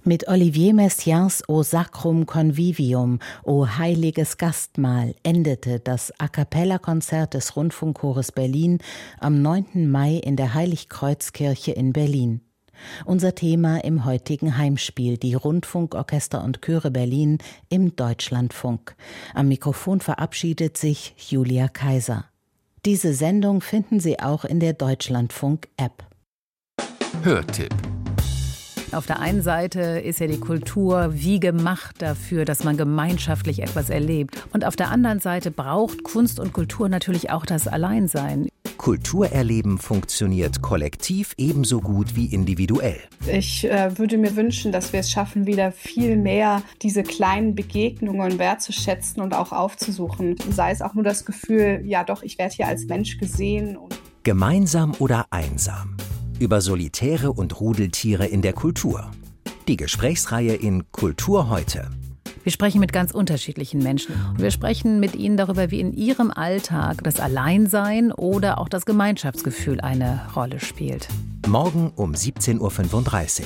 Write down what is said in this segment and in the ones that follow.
Mit Olivier Messiaens O Sacrum Convivium, O Heiliges Gastmahl endete das A-cappella-Konzert des Rundfunkchores Berlin am 9. Mai in der Heiligkreuzkirche in Berlin. Unser Thema im heutigen Heimspiel, die Rundfunkorchester und Chöre Berlin im Deutschlandfunk. Am Mikrofon verabschiedet sich Julia Kaiser. Diese Sendung finden Sie auch in der Deutschlandfunk-App. Hörtipp. Auf der einen Seite ist ja die Kultur wie gemacht dafür, dass man gemeinschaftlich etwas erlebt. Und auf der anderen Seite braucht Kunst und Kultur natürlich auch das Alleinsein. Kulturerleben funktioniert kollektiv ebenso gut wie individuell. Ich würde mir wünschen, dass wir es schaffen, wieder viel mehr diese kleinen Begegnungen wertzuschätzen und auch aufzusuchen. Sei es auch nur das Gefühl, ja doch, ich werde hier als Mensch gesehen. Gemeinsam oder einsam. Über Solitäre und Rudeltiere in der Kultur. Die Gesprächsreihe in Kultur heute. Wir sprechen mit ganz unterschiedlichen Menschen. Und wir sprechen mit ihnen darüber, wie in ihrem Alltag das Alleinsein oder auch das Gemeinschaftsgefühl eine Rolle spielt. Morgen um 17.35 Uhr.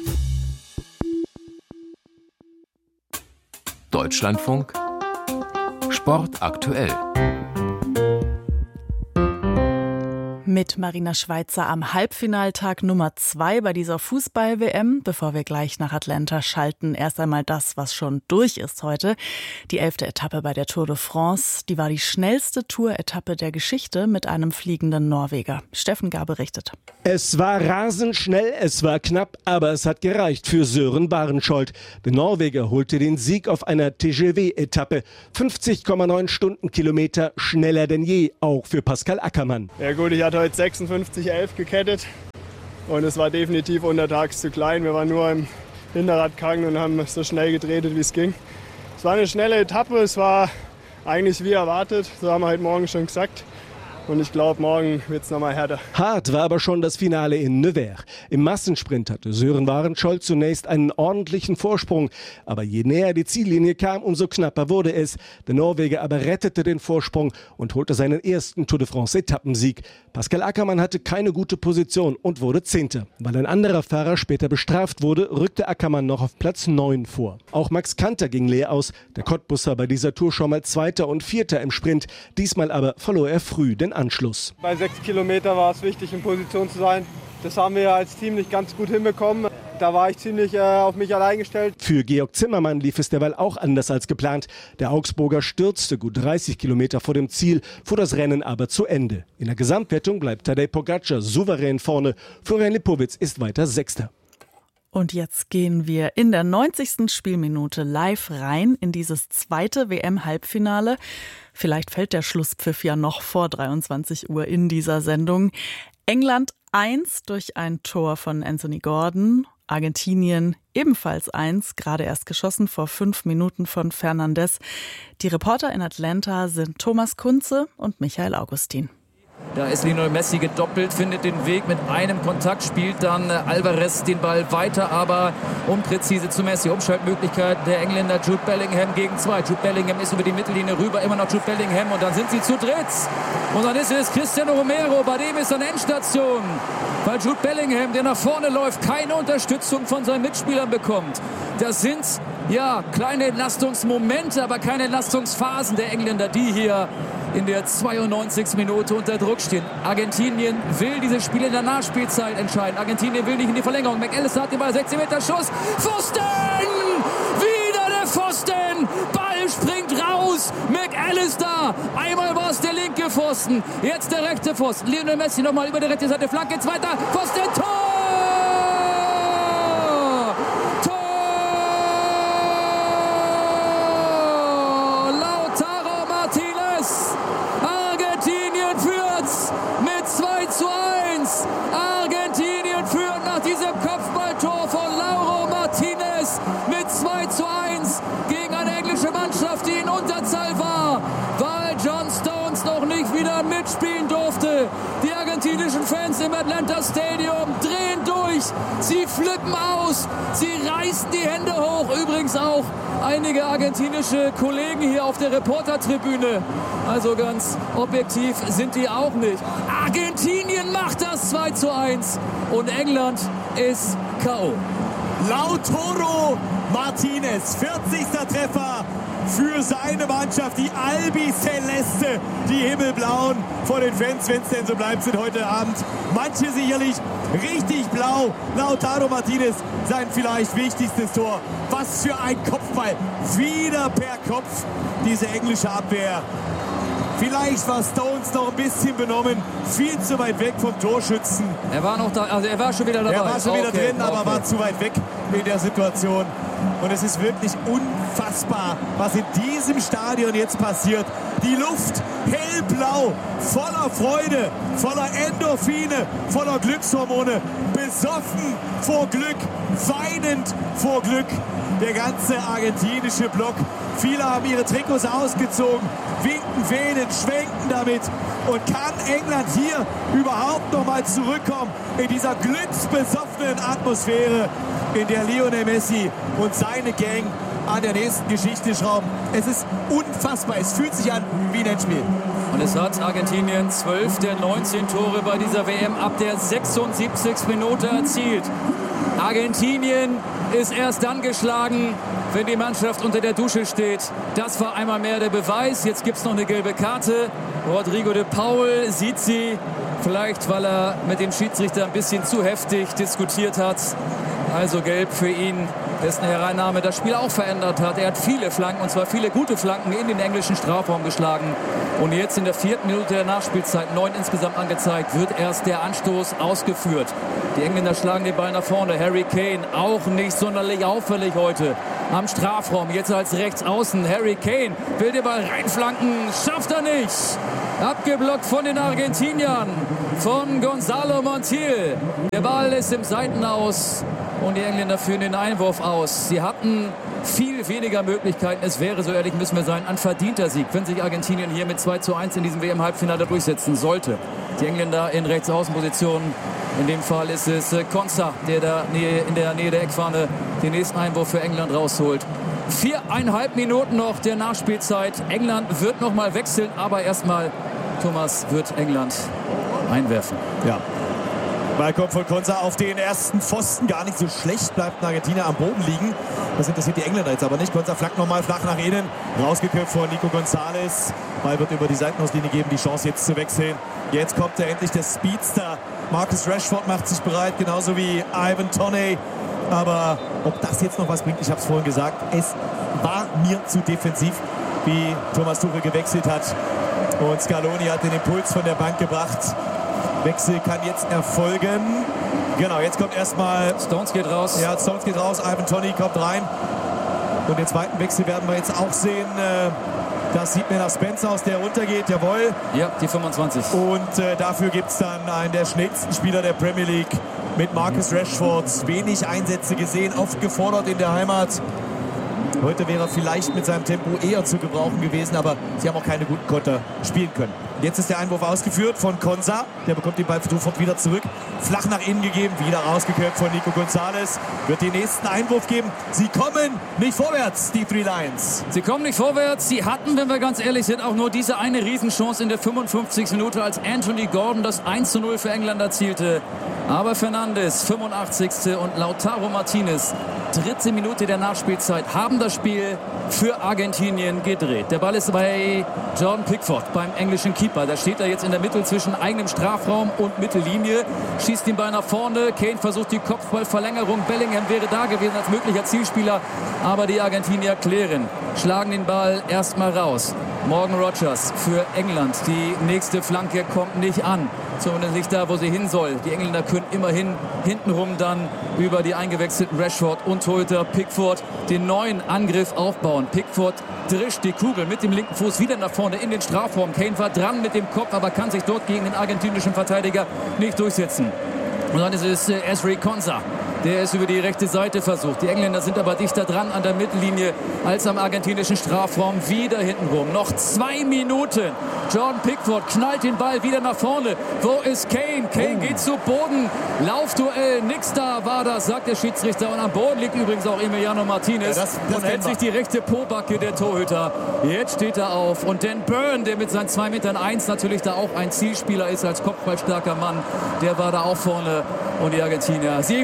Deutschlandfunk Sport aktuell. Mit Marina Schweizer am Halbfinaltag Nummer 2 bei dieser Fußball-WM. Bevor wir gleich nach Atlanta schalten, erst einmal das, was schon durch ist heute. Die 11. Etappe bei der Tour de France. Die war die schnellste Tour-Etappe der Geschichte mit einem fliegenden Norweger. Steffen Gar berichtet. Es war rasend schnell, es war knapp, aber es hat gereicht für Søren Barensholt. Der Norweger holte den Sieg auf einer TGV-Etappe. 50,9 Stundenkilometer, schneller denn je, auch für Pascal Ackermann. Ja gut, ich hatte heute 56,11 gekettet und es war definitiv untertags zu klein. Wir waren nur im Hinterradgang und haben so schnell gedreht, wie es ging. Es war eine schnelle Etappe, es war eigentlich wie erwartet, so haben wir heute Morgen schon gesagt. Und ich glaube, morgen wird es nochmal härter. Hart war aber schon das Finale in Nevers. Im Massensprint hatte Søren Barensholt zunächst einen ordentlichen Vorsprung. Aber je näher die Ziellinie kam, umso knapper wurde es. Der Norweger aber rettete den Vorsprung und holte seinen ersten Tour de France-Etappensieg. Pascal Ackermann hatte keine gute Position und wurde Zehnter. Weil ein anderer Fahrer später bestraft wurde, rückte Ackermann noch auf Platz 9 vor. Auch Max Kanter ging leer aus. Der Cottbusser bei dieser Tour schon mal Zweiter und Vierter im Sprint. Diesmal aber verlor er früh den Anschluss. Bei 6 Kilometern war es wichtig, in Position zu sein. Das haben wir als Team nicht ganz gut hinbekommen. Da war ich ziemlich auf mich allein gestellt. Für Georg Zimmermann lief es derweil auch anders als geplant. Der Augsburger stürzte gut 30 Kilometer vor dem Ziel, fuhr das Rennen aber zu Ende. In der Gesamtwertung bleibt Tadej Pogačar souverän vorne. Florian Lipowitz ist weiter Sechster. Und jetzt gehen wir in der 90. Spielminute live rein in dieses zweite WM-Halbfinale. Vielleicht fällt der Schlusspfiff ja noch vor 23 Uhr in dieser Sendung. England 1 durch ein Tor von Anthony Gordon. Argentinien ebenfalls 1, gerade erst geschossen vor 5 Minuten von Fernandes. Die Reporter in Atlanta sind Thomas Kunze und Michael Augustin. Da ist Lionel Messi gedoppelt, findet den Weg mit einem Kontakt, spielt dann Alvarez den Ball weiter, aber unpräzise zu Messi. Umschaltmöglichkeit der Engländer Jude Bellingham gegen 2. Jude Bellingham ist über die Mittellinie rüber, immer noch Jude Bellingham und dann sind sie zu dritt. Und dann ist es Cristiano Romero, bei dem ist dann Endstation. Weil Jude Bellingham, der nach vorne läuft, keine Unterstützung von seinen Mitspielern bekommt. Das sind ja kleine Entlastungsmomente, aber keine Entlastungsphasen der Engländer, die hier in der 92. Minute unter Druck stehen. Argentinien will dieses Spiel in der Nachspielzeit entscheiden. Argentinien will nicht in die Verlängerung. McAllister hat den Ball, 16 Meter Schuss. Pfosten! Wieder der Pfosten! Ball springt raus. McAllister! Einmal war es der linke Pfosten. Jetzt der rechte Pfosten. Lionel Messi nochmal über die rechte Seite. Flanke, zweiter Pfosten. Tor! Mitspielen durfte. Die argentinischen Fans im Atlanta Stadium drehen durch. Sie flippen aus. Sie reißen die Hände hoch. Übrigens auch einige argentinische Kollegen hier auf der Reportertribüne. Also ganz objektiv sind die auch nicht. Argentinien macht das 2:1 und England ist K.O. Lautaro Martinez, 40. Treffer für seine Mannschaft, die Albi Celeste, die Himmelblauen vor den Fans, wenn es denn so bleibt, sind heute Abend manche sicherlich richtig blau. Lautaro Martinez, sein vielleicht wichtigstes Tor. Was für ein Kopfball, wieder per Kopf, diese englische Abwehr. Vielleicht war Stones noch ein bisschen benommen, viel zu weit weg vom Torschützen. Er war noch da, also er war schon wieder dabei. Er war schon wieder drin, aber war zu weit weg in der Situation. Und es ist wirklich unfassbar, was in diesem Stadion jetzt passiert. Die Luft hellblau, voller Freude, voller Endorphine, voller Glückshormone, besoffen vor Glück, weinend vor Glück. Der ganze argentinische Block. Viele haben ihre Trikots ausgezogen, winken, wählen, schwenken damit. Und kann England hier überhaupt noch mal zurückkommen in dieser glücksbesoffenen Atmosphäre, in der Lionel Messi und seine Gang an der nächsten Geschichte schrauben? Es ist unfassbar. Es fühlt sich an wie ein Endspiel. Und es hat Argentinien 12 der 19 Tore bei dieser WM ab der 76. Minute erzielt. Argentinien ist erst dann geschlagen, wenn die Mannschaft unter der Dusche steht. Das war einmal mehr der Beweis. Jetzt gibt es noch eine gelbe Karte. Rodrigo de Paul sieht sie. Vielleicht, weil er mit dem Schiedsrichter ein bisschen zu heftig diskutiert hat. Also gelb für ihn, dessen Hereinnahme das Spiel auch verändert hat. Er hat viele Flanken, und zwar viele gute Flanken, in den englischen Strafraum geschlagen. Und jetzt in der 4. Minute der Nachspielzeit, 9 insgesamt angezeigt, wird erst der Anstoß ausgeführt. Die Engländer schlagen den Ball nach vorne. Harry Kane auch nicht sonderlich auffällig heute am Strafraum. Jetzt als Rechtsaußen. Harry Kane will den Ball reinflanken, schafft er nicht. Abgeblockt von den Argentiniern, von Gonzalo Montiel. Der Ball ist im Seitenaus und die Engländer führen den Einwurf aus. Sie hatten viel weniger Möglichkeiten, es wäre, so ehrlich müssen wir sein, ein verdienter Sieg, wenn sich Argentinien hier mit 2:1 in diesem WM-Halbfinale durchsetzen sollte. Die Engländer in Rechtsaußenpositionen. In dem Fall ist es Konsa, der in der Nähe der Eckfahne den nächsten Einwurf für England rausholt. 4,5 Minuten noch der Nachspielzeit. England wird noch mal wechseln, aber erstmal, Thomas, wird England einwerfen. Ja. Ball kommt von Konsa auf den ersten Pfosten. Gar nicht so schlecht, bleibt ein Argentinier am Boden liegen. Das interessiert die Engländer jetzt aber nicht. Konsa flankt nochmal flach nach innen. Rausgeköpft von Nico González. Ball wird über die Seitenauslinie geben, die Chance jetzt zu wechseln. Jetzt kommt endlich der Speedster. Marcus Rashford macht sich bereit, genauso wie Ivan Toney. Aber ob das jetzt noch was bringt, ich habe es vorhin gesagt, es war mir zu defensiv, wie Thomas Tuchel gewechselt hat. Und Scaloni hat den Impuls von der Bank gebracht. Wechsel kann jetzt erfolgen. Genau, jetzt kommt erstmal... Stones geht raus. Ja, Stones geht raus, Ivan Toney kommt rein. Und den zweiten Wechsel werden wir jetzt auch sehen. Das sieht mir nach Spencer aus, der runtergeht, jawohl. Ja, die 25. Und dafür gibt es dann einen der schnellsten Spieler der Premier League mit Marcus Rashford. Wenig Einsätze gesehen, oft gefordert in der Heimat. Heute wäre er vielleicht mit seinem Tempo eher zu gebrauchen gewesen, aber sie haben auch keine guten Konter spielen können. Jetzt ist der Einwurf ausgeführt von Konsa. Der bekommt den Ball sofort wieder zurück. Flach nach innen gegeben, wieder rausgeköpft von Nico González. Wird den nächsten Einwurf geben. Sie kommen nicht vorwärts, die Three Lions. Sie kommen nicht vorwärts. Sie hatten, wenn wir ganz ehrlich sind, auch nur diese eine Riesenchance in der 55. Minute, als Anthony Gordon das 1:0 für England erzielte. Aber Fernandes, 85. und Lautaro Martinez, 3. Minute der Nachspielzeit, haben das Spiel für Argentinien gedreht. Der Ball ist bei Jordan Pickford, beim englischen Keeper. Da steht er jetzt in der Mitte zwischen eigenem Strafraum und Mittellinie. Schießt den Ball nach vorne. Kane versucht die Kopfballverlängerung. Bellingham wäre da gewesen als möglicher Zielspieler. Aber die Argentinier klären. Schlagen den Ball erstmal raus. Morgan Rogers für England. Die nächste Flanke kommt nicht an. Zumindest nicht da, wo sie hin soll. Die Engländer können immerhin hintenrum dann über die eingewechselten Rashford und Torhüter Pickford den neuen Angriff aufbauen. Pickford drischt die Kugel mit dem linken Fuß wieder nach vorne in den Strafraum. Kane war dran mit dem Kopf, aber kann sich dort gegen den argentinischen Verteidiger nicht durchsetzen. Und dann ist es Ezri Konsa, der es über die rechte Seite versucht. Die Engländer sind aber dichter dran an der Mittellinie als am argentinischen Strafraum. Wieder hintenrum. Noch 2 Minuten. Jordan Pickford knallt den Ball wieder nach vorne. Wo ist Kane? Kane geht zu Boden. Laufduell. Nix da war das, sagt der Schiedsrichter. Und am Boden liegt übrigens auch Emiliano Martinez. Ja, das und hält sich die rechte Pobacke der Torhüter. Jetzt steht er auf. Und Dan Burn, der mit seinen 2,1 Metern natürlich da auch ein Zielspieler ist als kopfballstarker Mann, der war da auch vorne. Und die Argentinier, sie feiern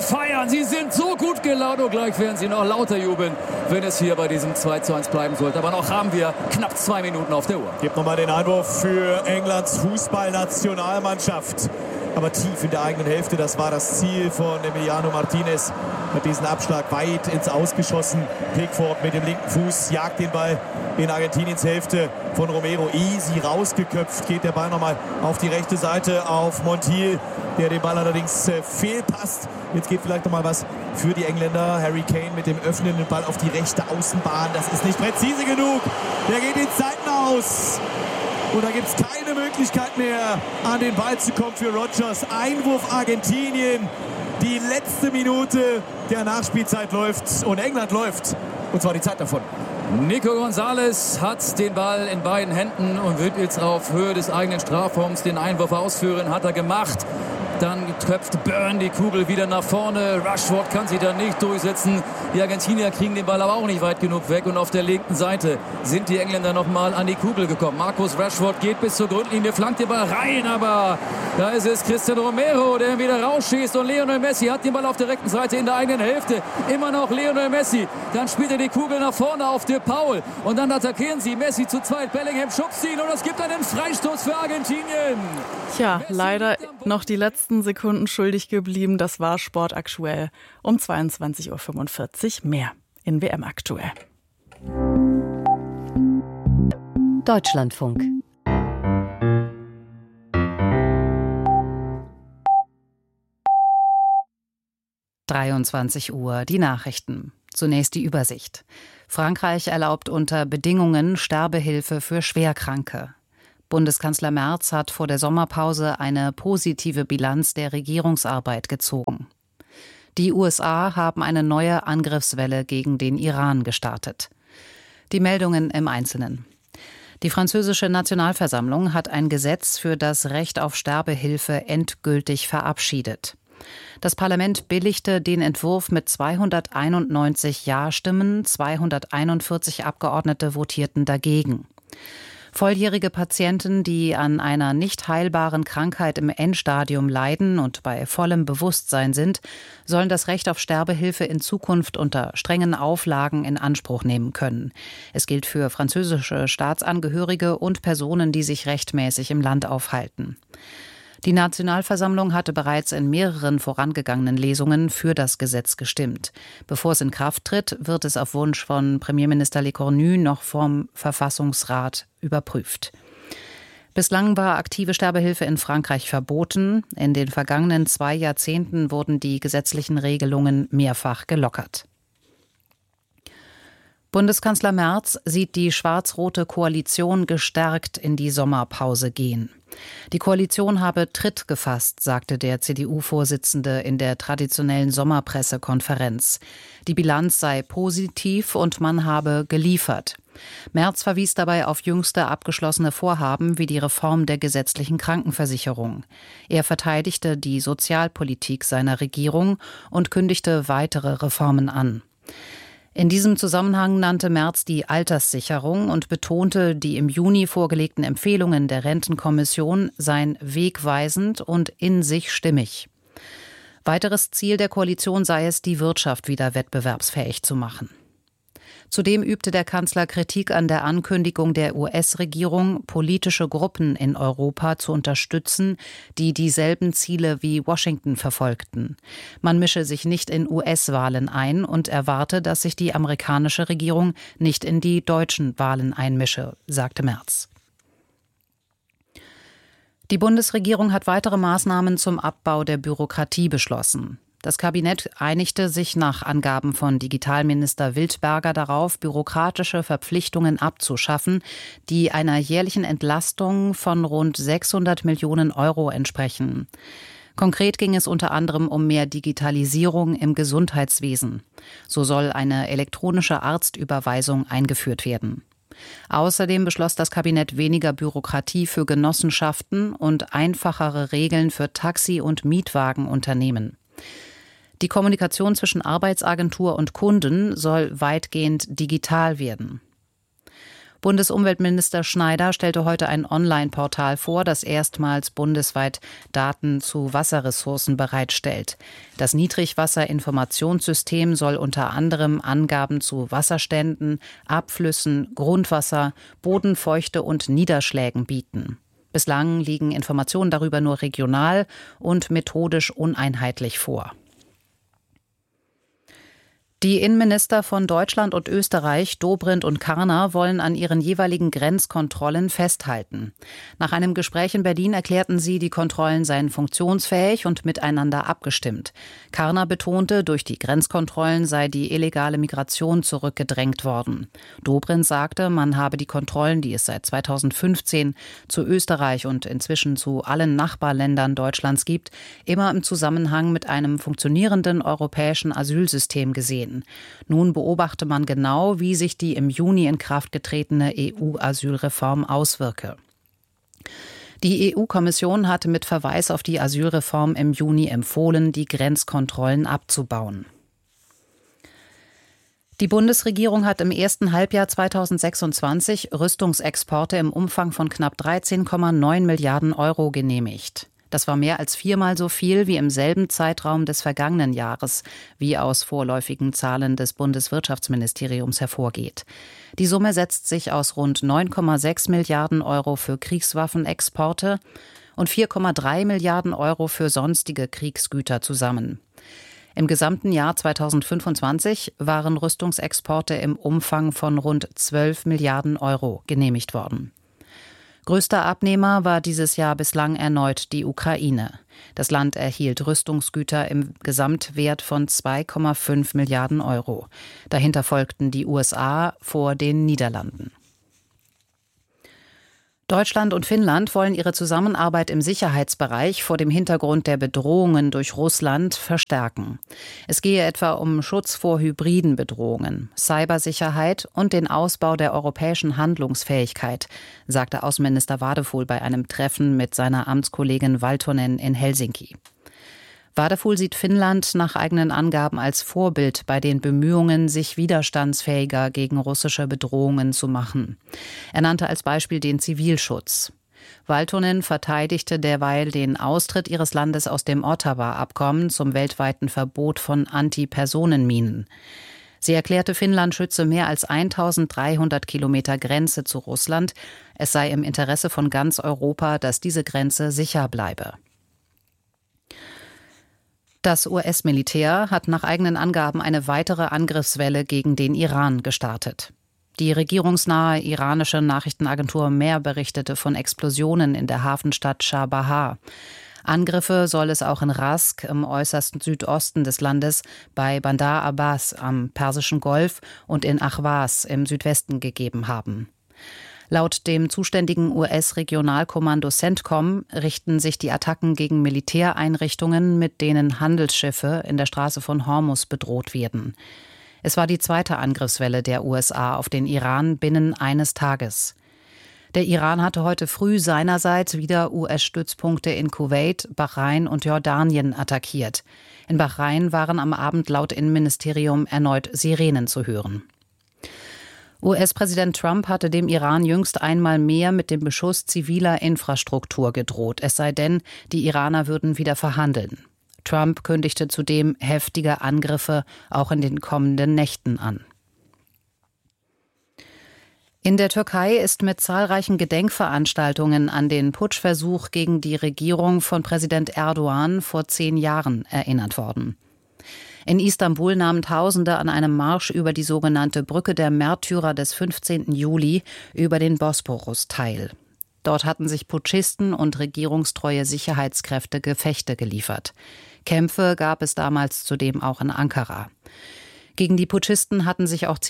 Sie sind so gut gelaunt und gleich werden sie noch lauter jubeln, wenn es hier bei diesem 2:1 bleiben sollte. Aber noch haben wir knapp 2 Minuten auf der Uhr. Gibt nochmal den Einwurf für Englands Fußballnationalmannschaft. Aber tief in der eigenen Hälfte, das war das Ziel von Emiliano Martinez. Hat diesen Abschlag weit ins Ausgeschossen. Pickford mit dem linken Fuß jagt den Ball in Argentiniens Hälfte von Romero. Easy rausgeköpft, geht der Ball nochmal auf die rechte Seite auf Montiel, der den Ball allerdings fehlpasst. Jetzt geht vielleicht nochmal was für die Engländer. Harry Kane mit dem öffnenden Ball auf die rechte Außenbahn. Das ist nicht präzise genug. Der geht ins Seitenaus. Und da gibt es keine Möglichkeit mehr, an den Ball zu kommen für Rodgers. Einwurf Argentinien. Die letzte Minute der Nachspielzeit läuft und England läuft. Und zwar die Zeit davon. Nico González hat den Ball in beiden Händen und wird jetzt auf Höhe des eigenen Strafraums den Einwurf ausführen. Hat er gemacht. Dann köpft Burn die Kugel wieder nach vorne. Rashford kann sie dann nicht durchsetzen. Die Argentinier kriegen den Ball aber auch nicht weit genug weg. Und auf der linken Seite sind die Engländer nochmal an die Kugel gekommen. Marcus Rashford geht bis zur Grundlinie, flankt den Ball rein. Aber da ist es Cristiano Romero, der wieder rausschießt. Und Lionel Messi hat den Ball auf der rechten Seite in der eigenen Hälfte. Immer noch Lionel Messi. Dann spielt er die Kugel nach vorne auf De Paul. Und dann attackieren sie. Messi zu zweit. Bellingham schubst ihn. Und es gibt einen Freistoß für Argentinien. Tja, leider noch die letzten Sekunden schuldig geblieben. Das war Sportaktuell um 22:45 Uhr. Mehr in WM aktuell. Deutschlandfunk. Uhr, die Nachrichten. Zunächst die Übersicht. Frankreich erlaubt unter Bedingungen Sterbehilfe für Schwerkranke. Bundeskanzler Merz hat vor der Sommerpause eine positive Bilanz der Regierungsarbeit gezogen. Die USA haben eine neue Angriffswelle gegen den Iran gestartet. Die Meldungen im Einzelnen. Die französische Nationalversammlung hat ein Gesetz für das Recht auf Sterbehilfe endgültig verabschiedet. Das Parlament billigte den Entwurf mit 291 Ja-Stimmen, 241 Abgeordnete votierten dagegen. Volljährige Patienten, die an einer nicht heilbaren Krankheit im Endstadium leiden und bei vollem Bewusstsein sind, sollen das Recht auf Sterbehilfe in Zukunft unter strengen Auflagen in Anspruch nehmen können. Es gilt für französische Staatsangehörige und Personen, die sich rechtmäßig im Land aufhalten. Die Nationalversammlung hatte bereits in mehreren vorangegangenen Lesungen für das Gesetz gestimmt. Bevor es in Kraft tritt, wird es auf Wunsch von Premierminister Lecornu noch vom Verfassungsrat überprüft. Bislang war aktive Sterbehilfe in Frankreich verboten. In den vergangenen 2 Jahrzehnten wurden die gesetzlichen Regelungen mehrfach gelockert. Bundeskanzler Merz sieht die schwarz-rote Koalition gestärkt in die Sommerpause gehen. Die Koalition habe Tritt gefasst, sagte der CDU-Vorsitzende in der traditionellen Sommerpressekonferenz. Die Bilanz sei positiv und man habe geliefert. Merz verwies dabei auf jüngste abgeschlossene Vorhaben wie die Reform der gesetzlichen Krankenversicherung. Er verteidigte die Sozialpolitik seiner Regierung und kündigte weitere Reformen an. In diesem Zusammenhang nannte Merz die Alterssicherung und betonte, die im Juni vorgelegten Empfehlungen der Rentenkommission seien wegweisend und in sich stimmig. Weiteres Ziel der Koalition sei es, die Wirtschaft wieder wettbewerbsfähig zu machen. Zudem übte der Kanzler Kritik an der Ankündigung der US-Regierung, politische Gruppen in Europa zu unterstützen, die dieselben Ziele wie Washington verfolgten. Man mische sich nicht in US-Wahlen ein und erwarte, dass sich die amerikanische Regierung nicht in die deutschen Wahlen einmische, sagte Merz. Die Bundesregierung hat weitere Maßnahmen zum Abbau der Bürokratie beschlossen. Das Kabinett einigte sich nach Angaben von Digitalminister Wildberger darauf, bürokratische Verpflichtungen abzuschaffen, die einer jährlichen Entlastung von rund 600 Millionen Euro entsprechen. Konkret ging es unter anderem um mehr Digitalisierung im Gesundheitswesen. So soll eine elektronische Arztüberweisung eingeführt werden. Außerdem beschloss das Kabinett weniger Bürokratie für Genossenschaften und einfachere Regeln für Taxi- und Mietwagenunternehmen. Die Kommunikation zwischen Arbeitsagentur und Kunden soll weitgehend digital werden. Bundesumweltminister Schneider stellte heute ein Online-Portal vor, das erstmals bundesweit Daten zu Wasserressourcen bereitstellt. Das Niedrigwasserinformationssystem soll unter anderem Angaben zu Wasserständen, Abflüssen, Grundwasser, Bodenfeuchte und Niederschlägen bieten. Bislang liegen Informationen darüber nur regional und methodisch uneinheitlich vor. Die Innenminister von Deutschland und Österreich, Dobrindt und Karner, wollen an ihren jeweiligen Grenzkontrollen festhalten. Nach einem Gespräch in Berlin erklärten sie, die Kontrollen seien funktionsfähig und miteinander abgestimmt. Karner betonte, durch die Grenzkontrollen sei die illegale Migration zurückgedrängt worden. Dobrindt sagte, man habe die Kontrollen, die es seit 2015 zu Österreich und inzwischen zu allen Nachbarländern Deutschlands gibt, immer im Zusammenhang mit einem funktionierenden europäischen Asylsystem gesehen. Nun beobachte man genau, wie sich die im Juni in Kraft getretene EU-Asylreform auswirke. Die EU-Kommission hatte mit Verweis auf die Asylreform im Juni empfohlen, die Grenzkontrollen abzubauen. Die Bundesregierung hat im ersten Halbjahr 2026 Rüstungsexporte im Umfang von knapp 13,9 Milliarden Euro genehmigt. Das war mehr als 4-mal so viel wie im selben Zeitraum des vergangenen Jahres, wie aus vorläufigen Zahlen des Bundeswirtschaftsministeriums hervorgeht. Die Summe setzt sich aus rund 9,6 Milliarden Euro für Kriegswaffenexporte und 4,3 Milliarden Euro für sonstige Kriegsgüter zusammen. Im gesamten Jahr 2025 waren Rüstungsexporte im Umfang von rund 12 Milliarden Euro genehmigt worden. Größter Abnehmer war dieses Jahr bislang erneut die Ukraine. Das Land erhielt Rüstungsgüter im Gesamtwert von 2,5 Milliarden Euro. Dahinter folgten die USA vor den Niederlanden. Deutschland und Finnland wollen ihre Zusammenarbeit im Sicherheitsbereich vor dem Hintergrund der Bedrohungen durch Russland verstärken. Es gehe etwa um Schutz vor hybriden Bedrohungen, Cybersicherheit und den Ausbau der europäischen Handlungsfähigkeit, sagte Außenminister Wadefuhl bei einem Treffen mit seiner Amtskollegin Valtonen in Helsinki. Wadefuhl sieht Finnland nach eigenen Angaben als Vorbild bei den Bemühungen, sich widerstandsfähiger gegen russische Bedrohungen zu machen. Er nannte als Beispiel den Zivilschutz. Valtonen verteidigte derweil den Austritt ihres Landes aus dem Ottawa-Abkommen zum weltweiten Verbot von Antipersonenminen. Sie erklärte, Finnland schütze mehr als 1300 Kilometer Grenze zu Russland. Es sei im Interesse von ganz Europa, dass diese Grenze sicher bleibe. Das US-Militär hat nach eigenen Angaben eine weitere Angriffswelle gegen den Iran gestartet. Die regierungsnahe iranische Nachrichtenagentur Mehr berichtete von Explosionen in der Hafenstadt Chabahar. Angriffe soll es auch in Rask im äußersten Südosten des Landes, bei Bandar Abbas am Persischen Golf und in Ahvaz im Südwesten gegeben haben. Laut dem zuständigen US-Regionalkommando CENTCOM richten sich die Attacken gegen Militäreinrichtungen, mit denen Handelsschiffe in der Straße von Hormuz bedroht werden. Es war die zweite Angriffswelle der USA auf den Iran binnen eines Tages. Der Iran hatte heute früh seinerseits wieder US-Stützpunkte in Kuwait, Bahrain und Jordanien attackiert. In Bahrain waren am Abend laut Innenministerium erneut Sirenen zu hören. US-Präsident Trump hatte dem Iran jüngst einmal mehr mit dem Beschuss ziviler Infrastruktur gedroht. Es sei denn, die Iraner würden wieder verhandeln. Trump kündigte zudem heftige Angriffe auch in den kommenden Nächten an. In der Türkei ist mit zahlreichen Gedenkveranstaltungen an den Putschversuch gegen die Regierung von Präsident Erdogan vor 10 Jahren erinnert worden. In Istanbul nahmen Tausende an einem Marsch über die sogenannte Brücke der Märtyrer des 15. Juli über den Bosporus teil. Dort hatten sich Putschisten und regierungstreue Sicherheitskräfte Gefechte geliefert. Kämpfe gab es damals zudem auch in Ankara. Gegen die Putschisten hatten sich auch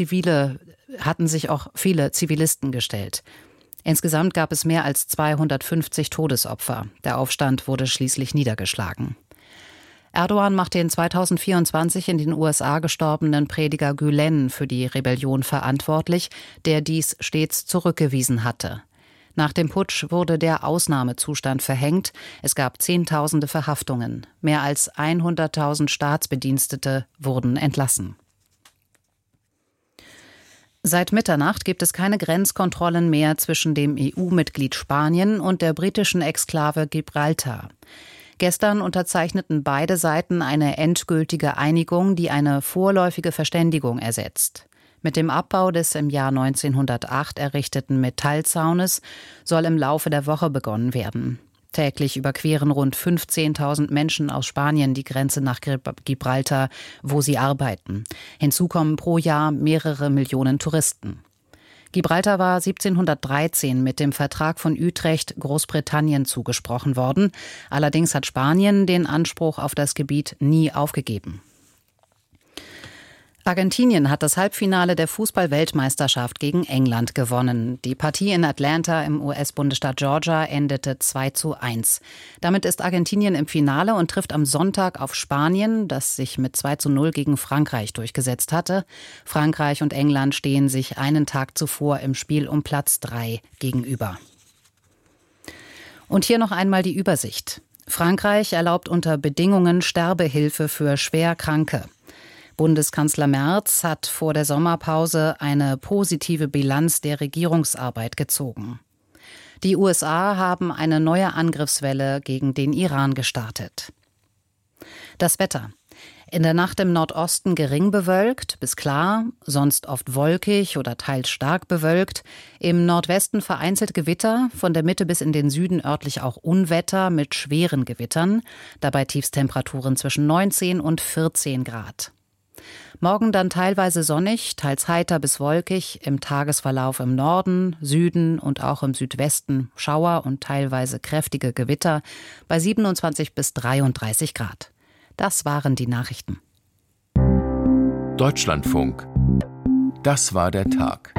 viele Zivilisten gestellt. Insgesamt gab es mehr als 250 Todesopfer. Der Aufstand wurde schließlich niedergeschlagen. Erdogan macht den 2024 in den USA gestorbenen Prediger Gülen für die Rebellion verantwortlich, der dies stets zurückgewiesen hatte. Nach dem Putsch wurde der Ausnahmezustand verhängt. Es gab Zehntausende Verhaftungen. Mehr als 100.000 Staatsbedienstete wurden entlassen. Seit Mitternacht gibt es keine Grenzkontrollen mehr zwischen dem EU-Mitglied Spanien und der britischen Exklave Gibraltar. Gestern unterzeichneten beide Seiten eine endgültige Einigung, die eine vorläufige Verständigung ersetzt. Mit dem Abbau des im Jahr 1908 errichteten Metallzaunes soll im Laufe der Woche begonnen werden. Täglich überqueren rund 15.000 Menschen aus Spanien die Grenze nach Gibraltar, wo sie arbeiten. Hinzu kommen pro Jahr mehrere Millionen Touristen. Gibraltar war 1713 mit dem Vertrag von Utrecht Großbritannien zugesprochen worden. Allerdings hat Spanien den Anspruch auf das Gebiet nie aufgegeben. Argentinien hat das Halbfinale der Fußball-Weltmeisterschaft gegen England gewonnen. Die Partie in Atlanta im US-Bundesstaat Georgia endete 2:1. Damit ist Argentinien im Finale und trifft am Sonntag auf Spanien, das sich mit 2:0 gegen Frankreich durchgesetzt hatte. Frankreich und England stehen sich einen Tag zuvor im Spiel um Platz 3 gegenüber. Und hier noch einmal die Übersicht. Frankreich erlaubt unter Bedingungen Sterbehilfe für Schwerkranke. Bundeskanzler Merz hat vor der Sommerpause eine positive Bilanz der Regierungsarbeit gezogen. Die USA haben eine neue Angriffswelle gegen den Iran gestartet. Das Wetter. In der Nacht im Nordosten gering bewölkt bis klar, sonst oft wolkig oder teils stark bewölkt. Im Nordwesten vereinzelt Gewitter, von der Mitte bis in den Süden örtlich auch Unwetter mit schweren Gewittern. Dabei Tiefstemperaturen zwischen 19 und 14 Grad. Morgen dann teilweise sonnig, teils heiter bis wolkig, im Tagesverlauf im Norden, Süden und auch im Südwesten Schauer und teilweise kräftige Gewitter bei 27 bis 33 Grad. Das waren die Nachrichten. Deutschlandfunk. Das war der Tag.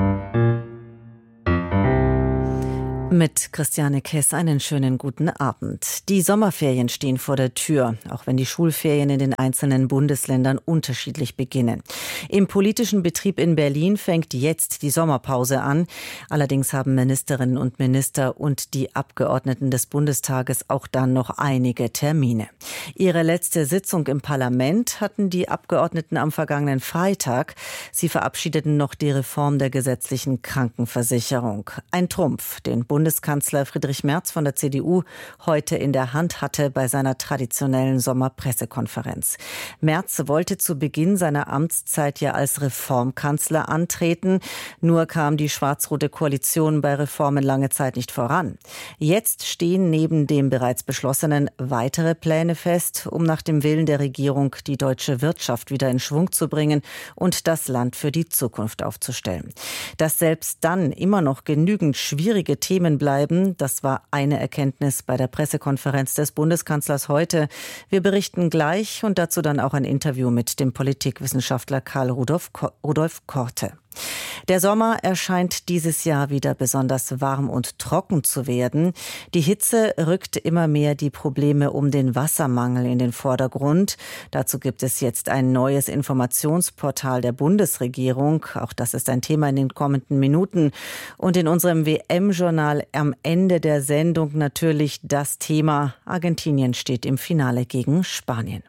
Mit Christiane Kess einen schönen guten Abend. Die Sommerferien stehen vor der Tür, auch wenn die Schulferien in den einzelnen Bundesländern unterschiedlich beginnen. Im politischen Betrieb in Berlin fängt jetzt die Sommerpause an. Allerdings haben Ministerinnen und Minister und die Abgeordneten des Bundestages auch dann noch einige Termine. Ihre letzte Sitzung im Parlament hatten die Abgeordneten am vergangenen Freitag. Sie verabschiedeten noch die Reform der gesetzlichen Krankenversicherung. Ein Trumpf, den Bundeskanzler Friedrich Merz von der CDU heute in der Hand hatte bei seiner traditionellen Sommerpressekonferenz. Merz wollte zu Beginn seiner Amtszeit ja als Reformkanzler antreten. Nur kam die schwarz-rote Koalition bei Reformen lange Zeit nicht voran. Jetzt stehen neben dem bereits beschlossenen weitere Pläne fest, um nach dem Willen der Regierung die deutsche Wirtschaft wieder in Schwung zu bringen und das Land für die Zukunft aufzustellen. Dass selbst dann immer noch genügend schwierige Themen bleiben, das war eine Erkenntnis bei der Pressekonferenz des Bundeskanzlers heute. Wir berichten gleich und dazu dann auch ein Interview mit dem Politikwissenschaftler Karl Rudolf Korte. Der Sommer erscheint dieses Jahr wieder besonders warm und trocken zu werden. Die Hitze rückt immer mehr die Probleme um den Wassermangel in den Vordergrund. Dazu gibt es jetzt ein neues Informationsportal der Bundesregierung. Auch das ist ein Thema in den kommenden Minuten. Und in unserem WM-Journal am Ende der Sendung natürlich das Thema: Argentinien steht im Finale gegen Spanien.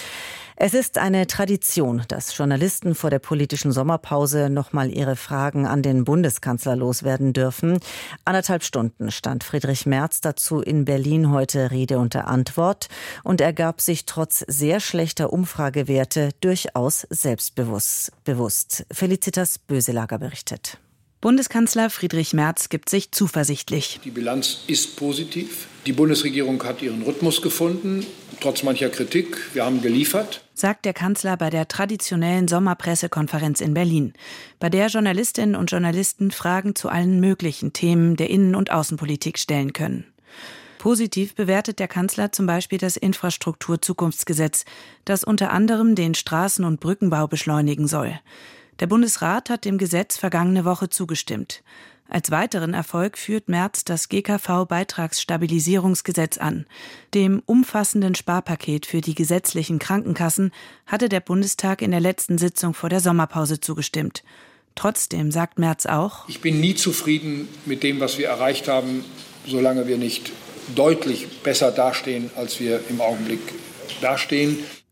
Es ist eine Tradition, dass Journalisten vor der politischen Sommerpause nochmal ihre Fragen an den Bundeskanzler loswerden dürfen. 1,5 Stunden stand Friedrich Merz dazu in Berlin heute Rede und Antwort und er gab sich trotz sehr schlechter Umfragewerte durchaus selbstbewusst. Felicitas Böselager berichtet. Bundeskanzler Friedrich Merz gibt sich zuversichtlich. Die Bilanz ist positiv. Die Bundesregierung hat ihren Rhythmus gefunden, trotz mancher Kritik. Wir haben geliefert, sagt der Kanzler bei der traditionellen Sommerpressekonferenz in Berlin, bei der Journalistinnen und Journalisten Fragen zu allen möglichen Themen der Innen- und Außenpolitik stellen können. Positiv bewertet der Kanzler zum Beispiel das Infrastrukturzukunftsgesetz, das unter anderem den Straßen- und Brückenbau beschleunigen soll. Der Bundesrat hat dem Gesetz vergangene Woche zugestimmt. Als weiteren Erfolg führt Merz das GKV-Beitragsstabilisierungsgesetz an. Dem umfassenden Sparpaket für die gesetzlichen Krankenkassen hatte der Bundestag in der letzten Sitzung vor der Sommerpause zugestimmt. Trotzdem sagt Merz auch: Ich bin nie zufrieden mit dem, was wir erreicht haben, solange wir nicht deutlich besser dastehen, als wir im Augenblick dastehen.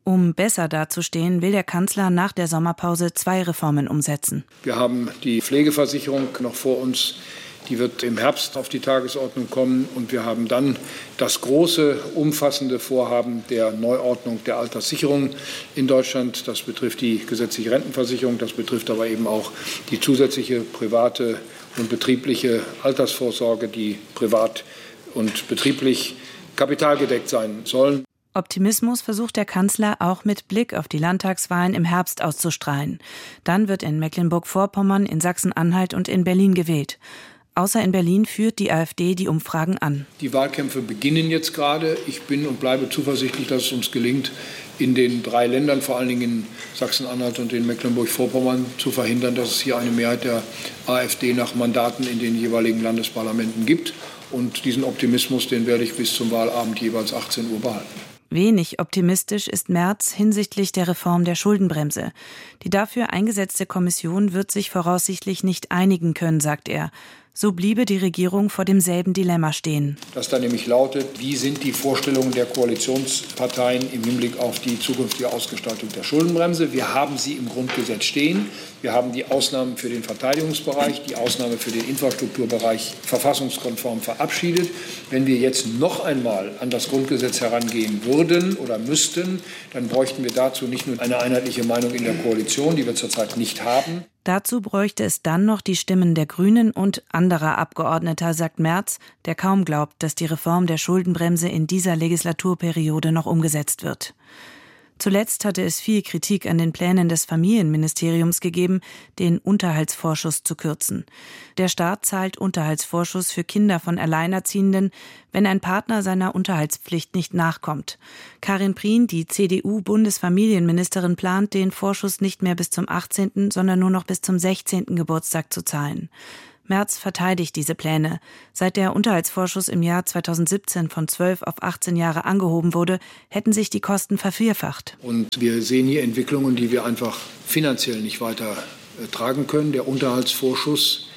Um besser dazustehen, will der Kanzler nach der Sommerpause 2 Reformen umsetzen. Wir haben die Pflegeversicherung noch vor uns. Die wird im Herbst auf die Tagesordnung kommen. Und wir haben dann das große, umfassende Vorhaben der Neuordnung der Alterssicherung in Deutschland. Das betrifft die gesetzliche Rentenversicherung. Das betrifft aber eben auch die zusätzliche private und betriebliche Altersvorsorge, die privat und betrieblich kapitalgedeckt sein sollen. Optimismus versucht der Kanzler auch mit Blick auf die Landtagswahlen im Herbst auszustrahlen. Dann wird in Mecklenburg-Vorpommern, in Sachsen-Anhalt und in Berlin gewählt. Außer in Berlin führt die AfD die Umfragen an. Die Wahlkämpfe beginnen jetzt gerade. Ich bin und bleibe zuversichtlich, dass es uns gelingt, in den 3 Ländern, vor allen Dingen in Sachsen-Anhalt und in Mecklenburg-Vorpommern, zu verhindern, dass es hier eine Mehrheit der AfD nach Mandaten in den jeweiligen Landesparlamenten gibt. Und diesen Optimismus, den werde ich bis zum Wahlabend jeweils 18 Uhr behalten. Wenig optimistisch ist Merz hinsichtlich der Reform der Schuldenbremse. Die dafür eingesetzte Kommission wird sich voraussichtlich nicht einigen können, sagt er. So bliebe die Regierung vor demselben Dilemma stehen. Das da nämlich lautet, wie sind die Vorstellungen der Koalitionsparteien im Hinblick auf die zukünftige Ausgestaltung der Schuldenbremse? Wir haben sie im Grundgesetz stehen. Wir haben die Ausnahmen für den Verteidigungsbereich, die Ausnahme für den Infrastrukturbereich verfassungskonform verabschiedet. Wenn wir jetzt noch einmal an das Grundgesetz herangehen würden oder müssten, dann bräuchten wir dazu nicht nur eine einheitliche Meinung in der Koalition, die wir zurzeit nicht haben. Dazu bräuchte es dann noch die Stimmen der Grünen und anderer Abgeordneter, sagt Merz, der kaum glaubt, dass die Reform der Schuldenbremse in dieser Legislaturperiode noch umgesetzt wird. Zuletzt hatte es viel Kritik an den Plänen des Familienministeriums gegeben, den Unterhaltsvorschuss zu kürzen. Der Staat zahlt Unterhaltsvorschuss für Kinder von Alleinerziehenden, wenn ein Partner seiner Unterhaltspflicht nicht nachkommt. Karin Prien, die CDU-Bundesfamilienministerin, plant, den Vorschuss nicht mehr bis zum 18., sondern nur noch bis zum 16. Geburtstag zu zahlen. Merz verteidigt diese Pläne. Seit der Unterhaltsvorschuss im Jahr 2017 von 12 auf 18 Jahre angehoben wurde, hätten sich die Kosten vervierfacht. Und wir sehen hier Entwicklungen, die wir einfach finanziell nicht weiter tragen können. Der Unterhaltsvorschuss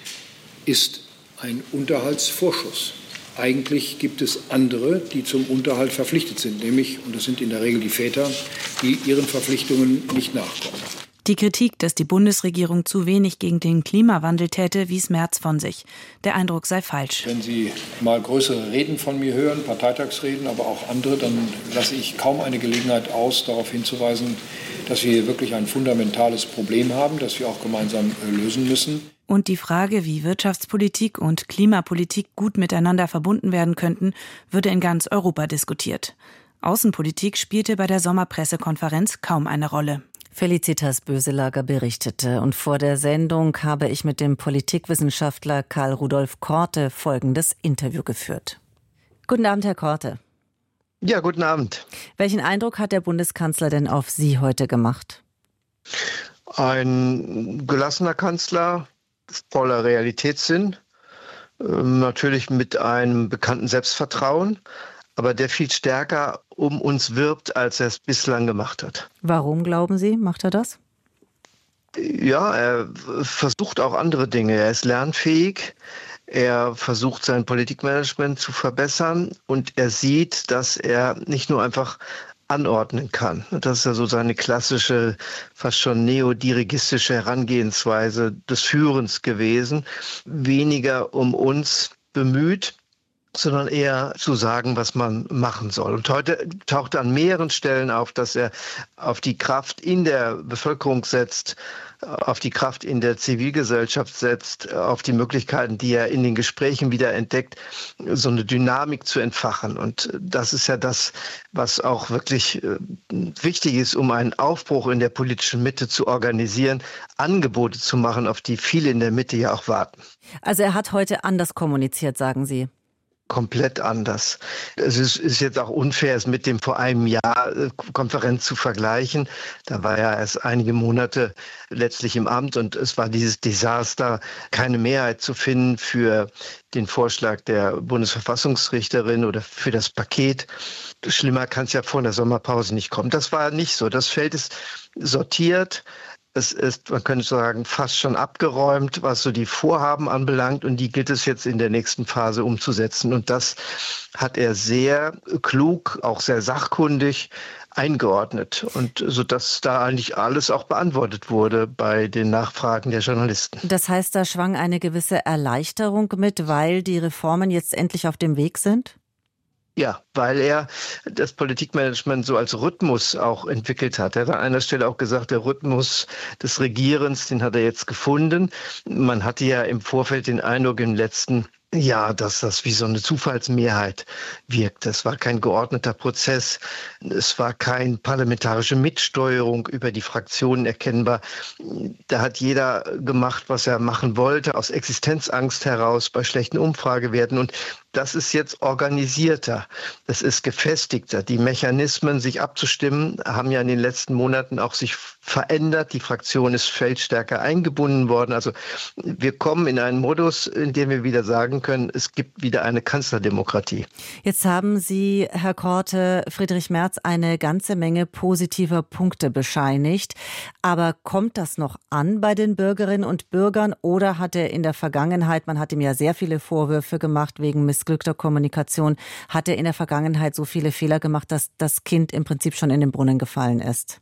ist ein Unterhaltsvorschuss. Eigentlich gibt es andere, die zum Unterhalt verpflichtet sind, nämlich, und das sind in der Regel die Väter, die ihren Verpflichtungen nicht nachkommen. Die Kritik, dass die Bundesregierung zu wenig gegen den Klimawandel täte, wies Merz von sich. Der Eindruck sei falsch. Wenn Sie mal größere Reden von mir hören, Parteitagsreden, aber auch andere, dann lasse ich kaum eine Gelegenheit aus, darauf hinzuweisen, dass wir hier wirklich ein fundamentales Problem haben, das wir auch gemeinsam lösen müssen. Und die Frage, wie Wirtschaftspolitik und Klimapolitik gut miteinander verbunden werden könnten, würde in ganz Europa diskutiert. Außenpolitik spielte bei der Sommerpressekonferenz kaum eine Rolle. Felicitas Böselager berichtete, und vor der Sendung habe ich mit dem Politikwissenschaftler Karl Rudolf Korte folgendes Interview geführt. Guten Abend, Herr Korte. Ja, guten Abend. Welchen Eindruck hat der Bundeskanzler denn auf Sie heute gemacht? Ein gelassener Kanzler, voller Realitätssinn, natürlich mit einem bekannten Selbstvertrauen, aber der viel stärker um uns wirbt, als er es bislang gemacht hat. Warum, glauben Sie, macht er das? Ja, er versucht auch andere Dinge. Er ist lernfähig, er versucht sein Politikmanagement zu verbessern und er sieht, dass er nicht nur einfach anordnen kann. Das ist ja so seine klassische, fast schon neodirigistische Herangehensweise des Führens gewesen. Weniger um uns bemüht, sondern eher zu sagen, was man machen soll. Und heute taucht an mehreren Stellen auf, dass er auf die Kraft in der Bevölkerung setzt, auf die Kraft in der Zivilgesellschaft setzt, auf die Möglichkeiten, die er in den Gesprächen wieder entdeckt, so eine Dynamik zu entfachen. Und das ist ja das, was auch wirklich wichtig ist, um einen Aufbruch in der politischen Mitte zu organisieren, Angebote zu machen, auf die viele in der Mitte ja auch warten. Also er hat heute anders kommuniziert, sagen Sie? Komplett anders. Es ist jetzt auch unfair, es mit dem vor einem Jahr Konferenz zu vergleichen. Da war er erst einige Monate letztlich im Amt und es war dieses Desaster, keine Mehrheit zu finden für den Vorschlag der Bundesverfassungsrichterin oder für das Paket. Schlimmer kann es ja vor der Sommerpause nicht kommen. Das war nicht so. Das Feld ist sortiert. Es ist, man könnte sagen, fast schon abgeräumt, was so die Vorhaben anbelangt, und die gilt es jetzt in der nächsten Phase umzusetzen. Und das hat er sehr klug, auch sehr sachkundig eingeordnet, und sodass da eigentlich alles auch beantwortet wurde bei den Nachfragen der Journalisten. Das heißt, da schwang eine gewisse Erleichterung mit, weil die Reformen jetzt endlich auf dem Weg sind? Ja, weil er das Politikmanagement so als Rhythmus auch entwickelt hat. Er hat an einer Stelle auch gesagt, der Rhythmus des Regierens, den hat er jetzt gefunden. Man hatte ja im Vorfeld den Eindruck im letzten Jahr, dass das wie so eine Zufallsmehrheit wirkt. Es war kein geordneter Prozess. Es war keine parlamentarische Mitsteuerung über die Fraktionen erkennbar. Da hat jeder gemacht, was er machen wollte, aus Existenzangst heraus, bei schlechten Umfragewerten. Und das ist jetzt organisierter, das ist gefestigter. Die Mechanismen, sich abzustimmen, haben ja in den letzten Monaten auch sich verändert. Die Fraktion ist feldstärker eingebunden worden. Also wir kommen in einen Modus, in dem wir wieder sagen können, es gibt wieder eine Kanzlerdemokratie. Jetzt haben Sie, Herr Korte, Friedrich Merz eine ganze Menge positiver Punkte bescheinigt. Aber kommt das noch an bei den Bürgerinnen und Bürgern, oder hat er in der Vergangenheit, man hat ihm ja sehr viele Vorwürfe gemacht wegen missglückter Kommunikation, hat er in der Vergangenheit so viele Fehler gemacht, dass das Kind im Prinzip schon in den Brunnen gefallen ist?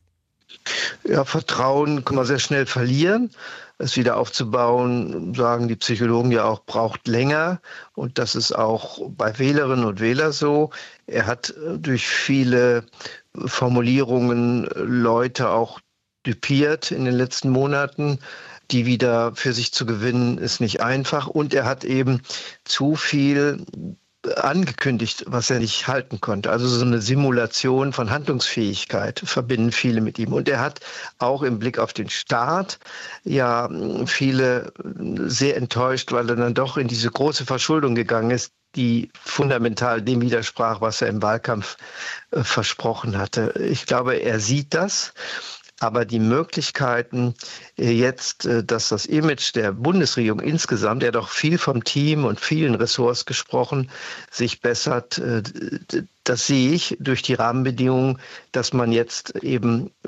Ja, Vertrauen kann man sehr schnell verlieren. Es wieder aufzubauen, sagen die Psychologen ja auch, braucht länger. Und das ist auch bei Wählerinnen und Wählern so. Er hat durch viele Formulierungen Leute auch düpiert in den letzten Monaten. Die wieder für sich zu gewinnen, ist nicht einfach. Und er hat eben zu viel angekündigt, was er nicht halten konnte. Also so eine Simulation von Handlungsfähigkeit verbinden viele mit ihm. Und er hat auch im Blick auf den Staat ja viele sehr enttäuscht, weil er dann doch in diese große Verschuldung gegangen ist, die fundamental dem widersprach, was er im Wahlkampf versprochen hatte. Ich glaube, er sieht das. Aber die Möglichkeiten jetzt, dass das Image der Bundesregierung insgesamt, er hat doch viel vom Team und vielen Ressorts gesprochen, sich bessert, das sehe ich durch die Rahmenbedingungen, dass man jetzt eben